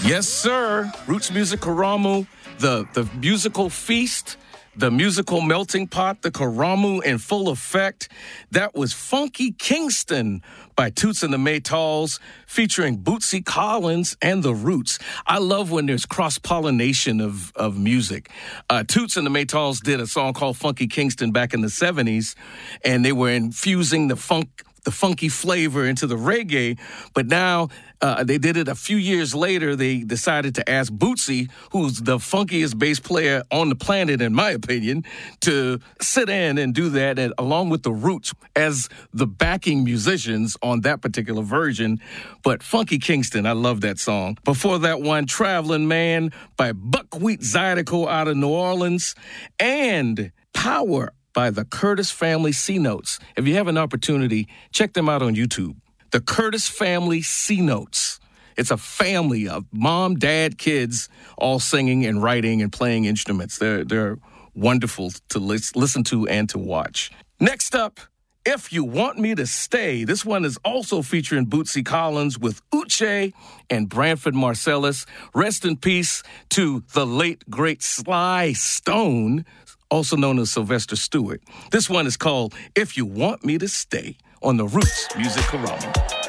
Yes, sir. Roots Music Karamu, the musical feast, the musical melting pot, the Karamu in full effect. That was Funky Kingston by Toots and the Maytals, featuring Bootsy Collins and the Roots. I love when there's cross-pollination of music. Toots and the Maytals did a song called Funky Kingston back in the 70s, and they were infusing the funky flavor into the reggae, but now they did it a few years later. They decided to ask Bootsy, who's the funkiest bass player on the planet, in my opinion, to sit in and do that, and along with the Roots as the backing musicians on that particular version. But Funky Kingston, I love that song. Before that one, Traveling Man by Buckwheat Zydeco out of New Orleans, and Power by the Curtis Family C-Notes. If you have an opportunity, check them out on YouTube. The Curtis Family C-Notes. It's a family of mom, dad, kids, all singing and writing and playing instruments. They're wonderful to listen to and to watch. Next up, If You Want Me to Stay. This one is also featuring Bootsy Collins with Uche and Branford Marsalis. Rest in peace to the late, great Sly Stone, also known as Sylvester Stewart. This one is called If You Want Me to Stay on the Roots Music Karamu.